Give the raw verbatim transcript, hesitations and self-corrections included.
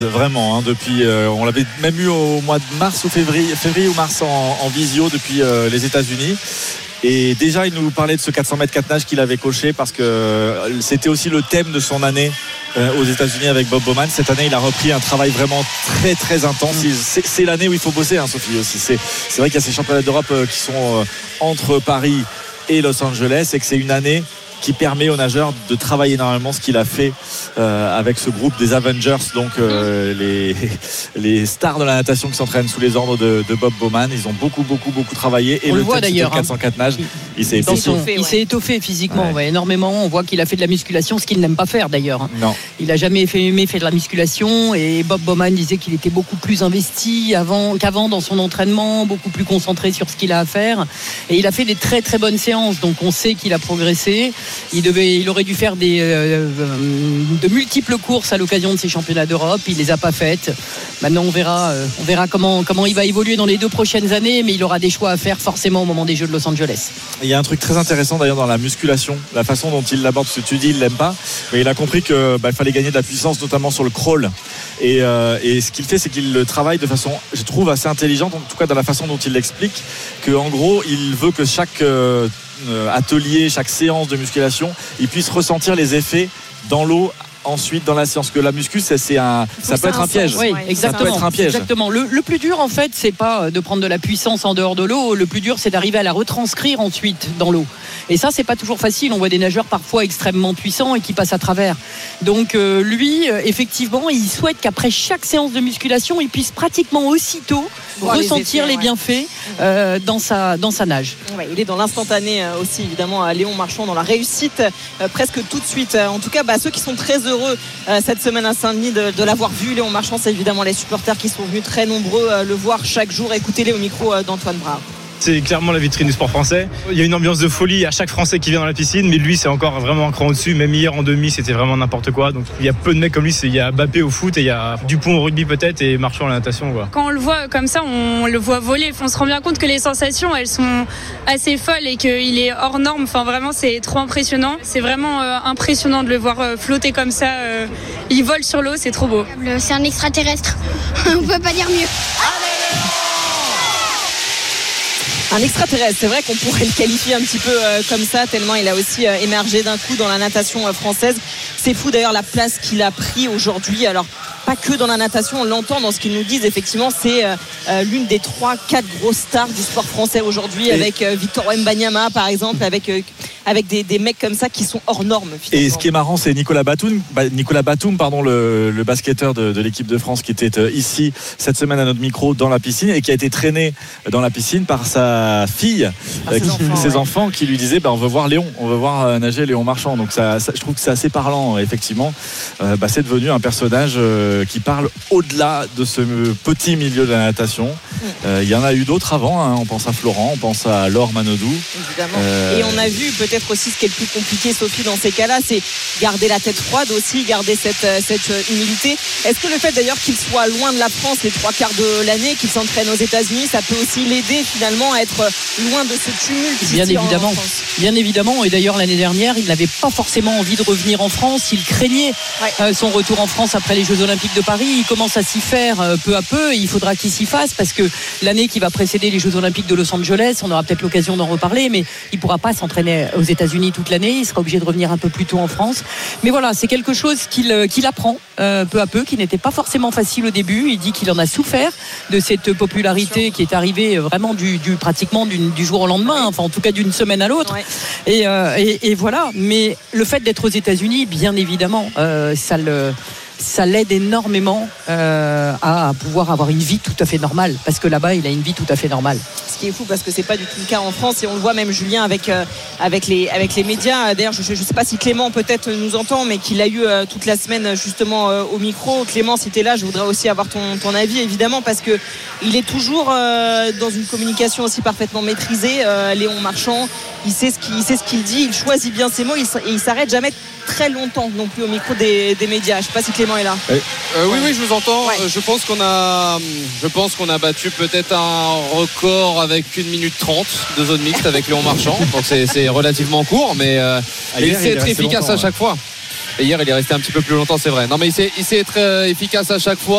Vraiment, hein, depuis, euh, on l'avait même eu au mois de mars ou février, février ou mars en, en visio depuis euh, les États-Unis. Et déjà, il nous parlait de ce quatre cents mètres quatre nages qu'il avait coché parce que c'était aussi le thème de son année euh, aux États-Unis avec Bob Bowman. Cette année, il a repris un travail vraiment très très intense. C'est, c'est l'année où il faut bosser, hein, Sophie aussi. C'est, c'est vrai qu'il y a ces championnats d'Europe euh, qui sont euh, entre Paris et Los Angeles et que c'est une année qui permet aux nageurs de travailler énormément, ce qu'il a fait euh, avec ce groupe des Avengers, donc euh, les, les stars de la natation qui s'entraînent sous les ordres de, de Bob Bowman. Ils ont beaucoup beaucoup beaucoup travaillé et on le, le voit d'ailleurs quatre cent quatre nages, il s'est étoffé, son... il s'est étoffé physiquement, ouais. Ouais, énormément. On voit qu'il a fait de la musculation, ce qu'il n'aime pas faire d'ailleurs. Non. Il n'a jamais fait, aimé faire de la musculation et Bob Bowman disait qu'il était beaucoup plus investi avant, qu'avant dans son entraînement, beaucoup plus concentré sur ce qu'il a à faire. Et il a fait des très très bonnes séances, donc on sait qu'il a progressé. Il devait, il aurait dû faire des, euh, de multiples courses à l'occasion de ces championnats d'Europe. Il les a pas faites. Maintenant, on verra, euh, on verra comment, comment il va évoluer dans les deux prochaines années, mais il aura des choix à faire forcément au moment des Jeux de Los Angeles. Il y a un truc très intéressant d'ailleurs dans la musculation, la façon dont il l'aborde, parce que tu dis il l'aime pas, mais il a compris que bah, il fallait gagner de la puissance, notamment sur le crawl. Et, euh, et ce qu'il fait, c'est qu'il le travaille de façon, je trouve, assez intelligente, en tout cas dans la façon dont il l'explique, qu'en gros, il veut que chaque euh, atelier, chaque séance de musculation, il puisse ressentir les effets dans l'eau ensuite dans la séance, que la muscu c'est, c'est un, ça peut être un piège. Oui, exactement. Ça peut être un piège. Exactement. Le, le plus dur en fait, c'est pas de prendre de la puissance en dehors de l'eau. Le plus dur, c'est d'arriver à la retranscrire ensuite dans l'eau. Et ça, c'est pas toujours facile. On voit des nageurs parfois extrêmement puissants et qui passent à travers. Donc euh, lui, effectivement, il souhaite qu'après chaque séance de musculation, il puisse pratiquement aussitôt voir ressentir les, effets, les bienfaits ouais. euh, dans sa dans sa nage. Ouais, il est dans l'instantané euh, aussi évidemment à Léon Marchand, dans la réussite euh, presque tout de suite. En tout cas, bah, ceux qui sont très heureux euh, cette semaine à Saint-Denis de, de l'avoir vu, Léon Marchand, c'est évidemment les supporters qui sont venus très nombreux euh, le voir chaque jour. Écoutez-les au micro euh, d'Antoine Brard. C'est clairement la vitrine du sport français. Il y a une ambiance de folie à chaque Français qui vient dans la piscine, mais lui c'est encore vraiment un cran au-dessus. Même hier en demi c'était vraiment n'importe quoi. Donc il y a peu de mecs comme lui. Il y a Mbappé au foot et il y a Dupont au rugby peut-être et Marchand à la natation. Quoi. Quand on le voit comme ça, on le voit voler. On se rend bien compte que les sensations elles sont assez folles et qu'il est hors norme. Enfin vraiment c'est trop impressionnant. C'est vraiment euh, impressionnant de le voir euh, flotter comme ça. Euh, il vole sur l'eau, c'est trop beau. C'est un extraterrestre. On peut pas dire mieux. Un extraterrestre, c'est vrai qu'on pourrait le qualifier un petit peu euh, comme ça, tellement il a aussi euh, émergé d'un coup dans la natation euh, française. C'est fou d'ailleurs la place qu'il a pris aujourd'hui. Alors pas que dans la natation, on l'entend dans ce qu'ils nous disent. Effectivement, c'est euh, l'une des trois, quatre grosses stars du sport français aujourd'hui, et avec euh, Victor Wembanyama par exemple, avec euh, avec des, des mecs comme ça qui sont hors normes. Finalement. Et ce qui est marrant, c'est Nicolas Batum, bah, Nicolas Batum, pardon, le, le basketteur de, de l'équipe de France qui était ici cette semaine à notre micro dans la piscine et qui a été traîné dans la piscine par sa fille, par ses, qui, enfants, ses ouais. enfants qui lui disaient bah, on veut voir Léon, on veut voir nager Léon Marchand. Donc ça, ça, je trouve que c'est assez parlant, effectivement. Euh, bah, c'est devenu un personnage euh, qui parle au-delà de ce petit milieu de la natation. Il euh, y en a eu d'autres avant, hein. On pense à Florent, on pense à Laure Manodou. Évidemment. Euh... Et on a vu peut-être aussi ce qui est le plus compliqué, Sophie, dans ces cas-là, c'est garder la tête froide aussi, garder cette, cette humilité. Est-ce que le fait d'ailleurs qu'il soit loin de la France les trois quarts de l'année, qu'il s'entraîne aux États-Unis, ça peut aussi l'aider finalement à être loin de ce tumulte? Bien évidemment, en France. Bien évidemment. Et d'ailleurs l'année dernière, il n'avait pas forcément envie de revenir en France. Il craignait ouais. euh, son retour en France après les Jeux Olympiques de Paris. Il commence à s'y faire euh, peu à peu. Et il faudra qu'il s'y fasse parce que l'année qui va précéder les Jeux Olympiques de Los Angeles, on aura peut-être l'occasion d'en reparler, mais il pourra pas s'entraîner aux États-Unis toute l'année. Il sera obligé de revenir un peu plus tôt en France. Mais voilà, c'est quelque chose qu'il, qu'il apprend euh, peu à peu, qui n'était pas forcément facile au début. Il dit qu'il en a souffert de cette popularité qui est arrivée vraiment du, du pratiquement du, du jour au lendemain, enfin en tout cas d'une semaine à l'autre. Ouais. Et, euh, et, et voilà. Mais le fait d'être aux États-Unis, bien évidemment, euh, ça le ça l'aide énormément euh, à pouvoir avoir une vie tout à fait normale, parce que là-bas il a une vie tout à fait normale. Ce qui est fou parce que c'est pas du tout le cas en France, et on le voit même, Julien, avec euh, avec les avec les médias. D'ailleurs je, je sais pas si Clément peut-être nous entend, mais qu'il a eu euh, toute la semaine justement euh, au micro. Clément, si t'es là, je voudrais aussi avoir ton, ton avis évidemment, parce que il est toujours euh, dans une communication aussi parfaitement maîtrisée. euh, Léon Marchand, il sait ce qu'il il sait ce qu'il dit, il choisit bien ses mots, il, il s'arrête jamais très longtemps non plus au micro des, des médias. Je sais pas si Clément est là. Euh, oui oui je vous entends. Ouais. Je pense qu'on a je pense qu'on a battu peut-être un record avec une minute trente de zone mixte avec Léon Marchand. Donc c'est, c'est relativement court, mais euh, ah, il sait être efficace à chaque fois. Et hier, il est resté un petit peu plus longtemps, c'est vrai. Non, mais il s'est, il s'est être efficace à chaque fois.